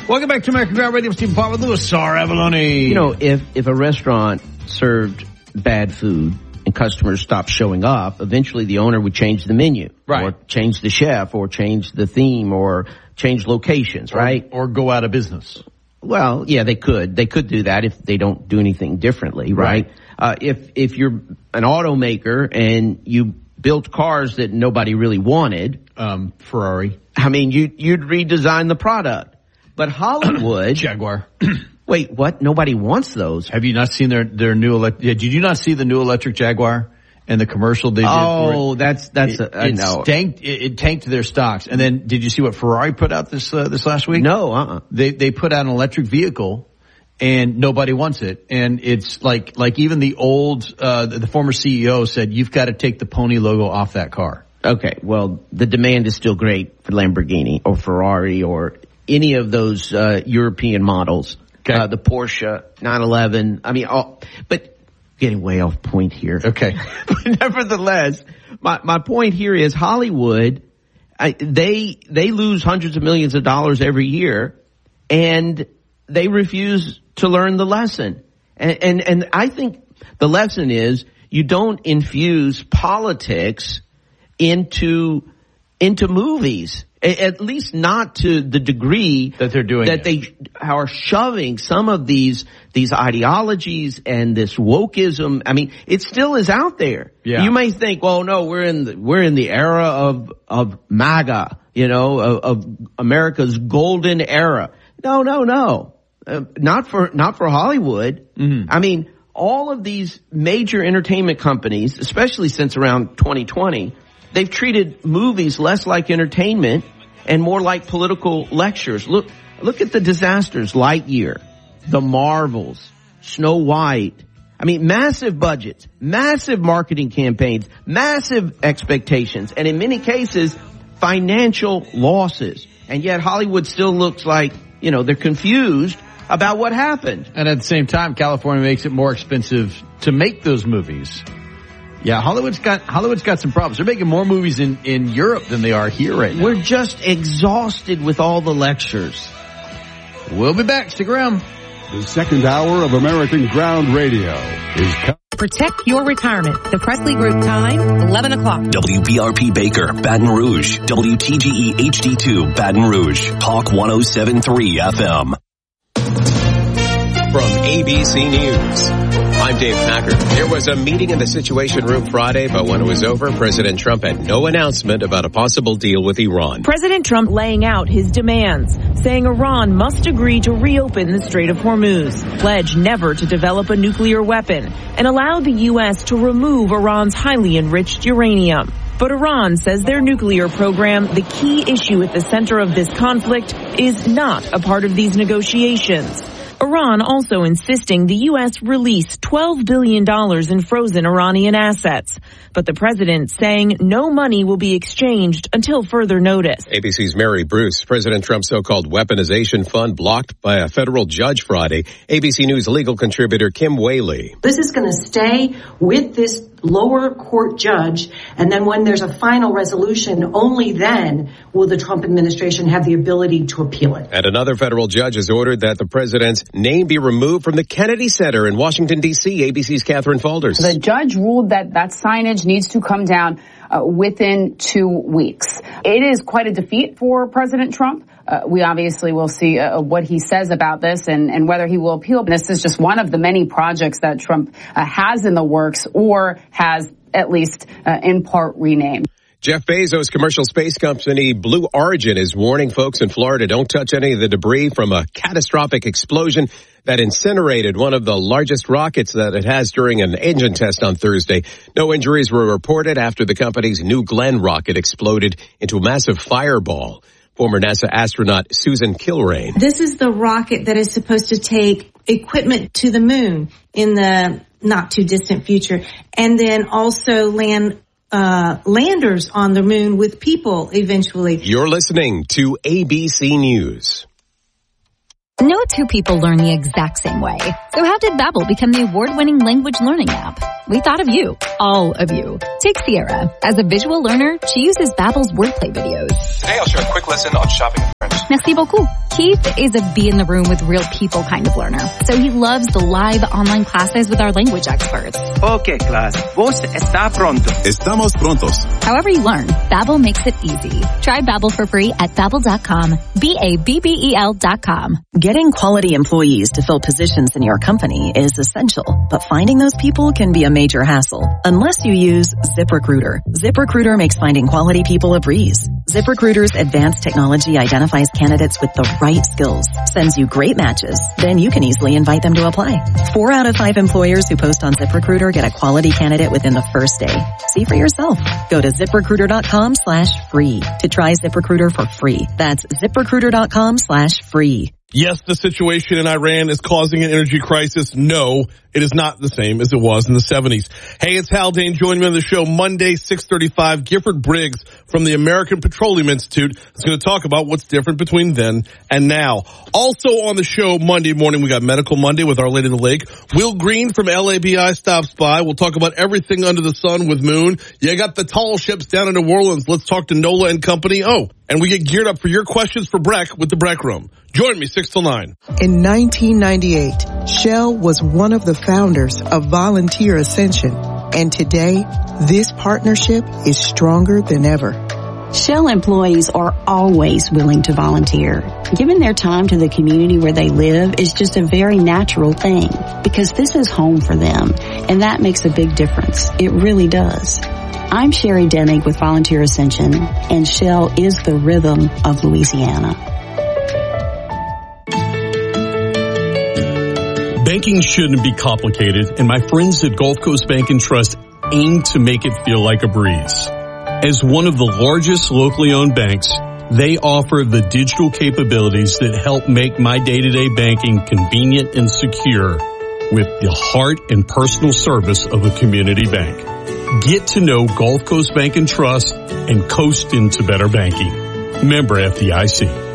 Welcome back to American Ground Radio. Stephen Paul with Louis Sar Avalone. You know, if a restaurant served bad food and customers stopped showing up, eventually the owner would change the menu. Right. Or change the chef, or change the theme, or change locations, right? Or go out of business. Well, yeah, they could. They could do that if they don't do anything differently, right? If you're an automaker and you built cars that nobody really wanted, Ferrari. I mean, you'd redesign the product. But Hollywood, Jaguar. Wait, what? Nobody wants those. Have you not seen their new did you not see the new electric Jaguar and the commercial they did for it? Oh, that's no. It tanked their stocks. And then did you see what Ferrari put out this last week? No, They put out an electric vehicle and nobody wants it. And it's like even the the former CEO said, you've got to take the pony logo off that car. Okay, well, the demand is still great for Lamborghini or Ferrari or any of those European models. Okay. The Porsche 911. I mean, but getting way off point here. Okay. But nevertheless, my point here is Hollywood, they lose hundreds of millions of dollars every year, and they refuse to learn the lesson. And I think the lesson is you don't infuse politics into movies. At least not to the degree that they're doing, that they are shoving some of these ideologies and this wokeism. I mean, it still is out there. Yeah. You may think, well, no, we're in the era of MAGA, of America's golden era. No. Not for Hollywood. Mm-hmm. I mean, all of these major entertainment companies, especially since around 2020, they've treated movies less like entertainment and more like political lectures. Look at the disasters: Lightyear, The Marvels, Snow White. I mean, massive budgets, massive marketing campaigns, massive expectations, and in many cases, financial losses. And yet Hollywood still looks like, they're confused about what happened. And at the same time, California makes it more expensive to make those movies. Yeah, Hollywood's got some problems. They're making more movies in Europe than they are here right now. We're just exhausted with all the lectures. We'll be back. Stick around. The second hour of American Ground Radio is Protect your retirement. The Presley Group time, 11 o'clock. WBRP Baker, Baton Rouge. WTGE HD2, Baton Rouge. Talk 107.3 FM. From ABC News, I'm Dave Packard. There was a meeting in the Situation Room Friday, but when it was over, President Trump had no announcement about a possible deal with Iran. President Trump laying out his demands, saying Iran must agree to reopen the Strait of Hormuz, pledge never to develop a nuclear weapon, and allow the U.S. to remove Iran's highly enriched uranium. But Iran says their nuclear program, the key issue at the center of this conflict, is not a part of these negotiations. Iran also insisting the U.S. release $12 billion in frozen Iranian assets. But the president saying no money will be exchanged until further notice. ABC's Mary Bruce. President Trump's so-called weaponization fund blocked by a federal judge Friday. ABC News legal contributor Kim Whaley. This is going to stay with this lower court judge, and then when there's a final resolution, only then will the Trump administration have the ability to appeal it. And another federal judge has ordered that the president's name be removed from the Kennedy Center in Washington, D.C. ABC's Catherine Falders. The judge ruled that signage needs to come down within 2 weeks. It is quite a defeat for President Trump. We obviously will see what he says about this and whether he will appeal. This is just one of the many projects that Trump has in the works or has at least in part renamed. Jeff Bezos' commercial space company Blue Origin is warning folks in Florida don't touch any of the debris from a catastrophic explosion that incinerated one of the largest rockets that it has during an engine test on Thursday. No injuries were reported after the company's New Glenn rocket exploded into a massive fireball. Former NASA astronaut Susan Kilrain. This is the rocket that is supposed to take equipment to the moon in the not too distant future, and then also land landers on the moon with people eventually. You're listening to ABC News. No two people learn the exact same way. So how did Babbel become the award-winning language learning app? We thought of you, all of you. Take Sierra. As a visual learner, she uses Babbel's wordplay videos. Today I'll share a quick lesson on shopping in French. Merci beaucoup. Keith is a be in the room with real people kind of learner, so he loves the live online classes with our language experts. Okay, class. Vos está pronto. Estamos prontos. However you learn, Babbel makes it easy. Try Babbel for free at Babbel.com. Babbel.com. Getting quality employees to fill positions in your company is essential, but finding those people can be a major hassle unless you use ZipRecruiter. ZipRecruiter makes finding quality people a breeze. ZipRecruiter's advanced technology identifies candidates with the right skills, sends you great matches, then you can easily invite them to apply. 4 out of 5 employers who post on ZipRecruiter get a quality candidate within the first day. See for yourself. Go to ZipRecruiter.com/free to try ZipRecruiter for free. That's ZipRecruiter.com/free. Yes, the situation in Iran is causing an energy crisis. No, it is not the same as it was in the 70s. Hey, it's Haldane. Joining me on the show Monday, 6:35. Gifford Briggs from the American Petroleum Institute is going to talk about what's different between then and now. Also on the show Monday morning, we got Medical Monday with Our Lady of the Lake. Will Green from LABI stops by. We'll talk about everything under the sun with Moon. You got the tall ships down in New Orleans. Let's talk to Nola and Company. Oh, and we get geared up for your questions for Breck with the Breck Room. Join me 6 till 9. In 1998, Shell was one of the founders of Volunteer Ascension. And today, this partnership is stronger than ever. Shell employees are always willing to volunteer. Giving their time to the community where they live is just a very natural thing because this is home for them, and that makes a big difference. It really does. I'm Sherry Denning with Volunteer Ascension, and Shell is the rhythm of Louisiana. Banking shouldn't be complicated, and my friends at Gulf Coast Bank and Trust aim to make it feel like a breeze. As one of the largest locally owned banks, they offer the digital capabilities that help make my day-to-day banking convenient and secure with the heart and personal service of a community bank. Get to know Gulf Coast Bank and Trust and coast into better banking. Member FDIC.